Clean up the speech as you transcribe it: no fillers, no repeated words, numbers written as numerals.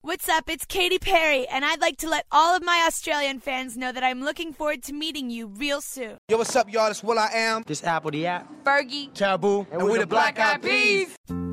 What's up? It's Katy Perry, and I'd like to let all of my Australian fans know that I'm looking forward to meeting you real soon. Yo, what's up, y'all? It's Will I Am. This Apple the App. Fergie. Taboo. And we're the Black Eyed Peas.